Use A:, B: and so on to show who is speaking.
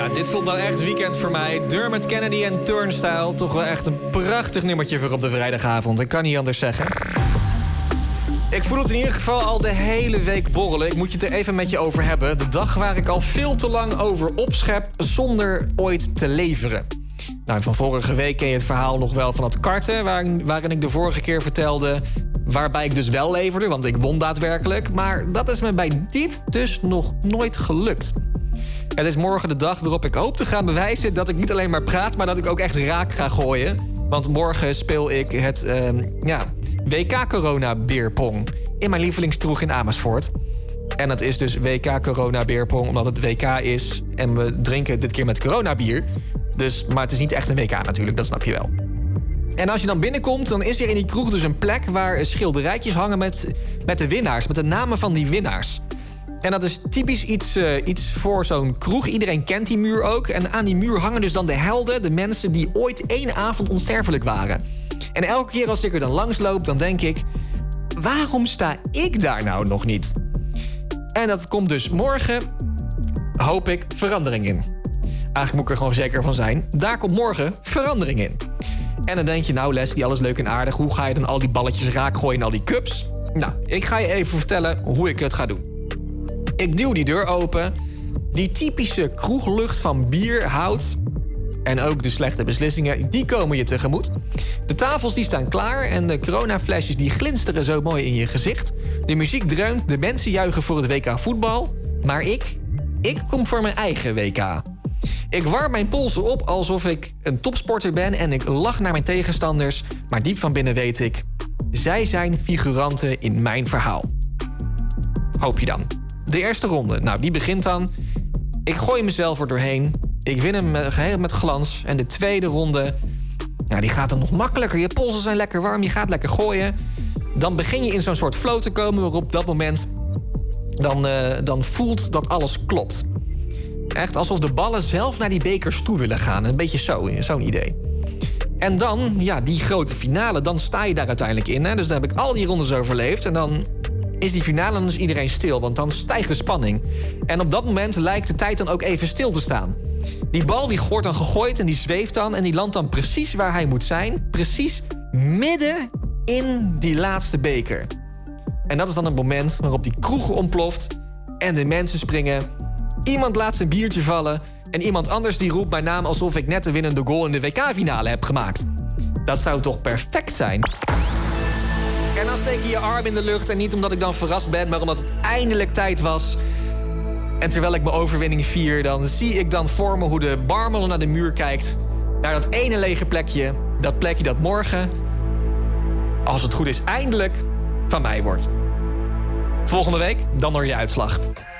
A: Ja, dit voelt dan echt weekend voor mij. Dermot Kennedy en Turnstile. Toch wel echt een prachtig nummertje voor op de vrijdagavond. Ik kan niet anders zeggen. Ik voel het in ieder geval al de hele week borrelen. Ik moet je het er even met je over hebben. De dag waar ik al veel te lang over opschep zonder ooit te leveren. Nou, van vorige week ken je het verhaal nog wel van het karten... waarin ik de vorige keer vertelde... waarbij ik dus wel leverde, want ik won daadwerkelijk. Maar dat is me bij dit dus nog nooit gelukt. Het is morgen de dag waarop ik hoop te gaan bewijzen... dat ik niet alleen maar praat, maar dat ik ook echt raak ga gooien. Want morgen speel ik het WK Corona Beerpong... in mijn lievelingskroeg in Amersfoort. En dat is dus WK Corona Beerpong omdat het WK is... en we drinken dit keer met coronabier. Maar het is niet echt een WK natuurlijk, dat snap je wel. En als je dan binnenkomt, dan is er in die kroeg dus een plek... waar schilderijtjes hangen met de winnaars, met de namen van die winnaars. En dat is typisch iets voor zo'n kroeg. Iedereen kent die muur ook. En aan die muur hangen dus dan de helden, de mensen... die ooit één avond onsterfelijk waren. En elke keer als ik er dan langs loop, dan denk ik... waarom sta ik daar nou nog niet? En dat komt dus morgen, hoop ik, verandering in. Eigenlijk moet ik er gewoon zeker van zijn. Daar komt morgen verandering in. En dan denk je, nou Leslie, alles leuk en aardig. Hoe ga je dan al die balletjes raak gooien in al die cups? Nou, ik ga je even vertellen hoe ik het ga doen. Ik duw die deur open. Die typische kroeglucht van bier, hout... en ook de slechte beslissingen, die komen je tegemoet. De tafels die staan klaar en de coronaflesjes die glinsteren zo mooi in je gezicht. De muziek dreunt, de mensen juichen voor het WK voetbal. Maar ik kom voor mijn eigen WK. Ik warm mijn polsen op alsof ik een topsporter ben... en ik lach naar mijn tegenstanders. Maar diep van binnen weet ik... zij zijn figuranten in mijn verhaal. Hoop je dan. De eerste ronde, nou die begint dan. Ik gooi mezelf er doorheen. Ik win hem geheel met glans. En de tweede ronde, nou, die gaat dan nog makkelijker. Je polsen zijn lekker warm, je gaat lekker gooien. Dan begin je in zo'n soort flow te komen... waarop op dat moment dan voelt dat alles klopt. Echt alsof de ballen zelf naar die bekers toe willen gaan. Een beetje zo'n idee. En dan, ja, die grote finale, dan sta je daar uiteindelijk in. Hè? Dus dan heb ik al die rondes overleefd. En dan is die finale en dus iedereen stil, want dan stijgt de spanning. En op dat moment lijkt de tijd dan ook even stil te staan. Die bal die wordt dan gegooid en die zweeft dan... en die landt dan precies waar hij moet zijn. Precies midden in die laatste beker. En dat is dan het moment waarop die kroeg ontploft... en de mensen springen. Iemand laat zijn biertje vallen... en iemand anders die roept mijn naam... alsof ik net de winnende goal in de WK-finale heb gemaakt. Dat zou toch perfect zijn? En dan steek je je arm in de lucht... en niet omdat ik dan verrast ben, maar omdat het eindelijk tijd was... En terwijl ik mijn overwinning vier, dan zie ik dan voor me hoe de barman naar de muur kijkt. Naar dat ene lege plekje. Dat plekje dat morgen, als het goed is, eindelijk van mij wordt. Volgende week, dan door je uitslag.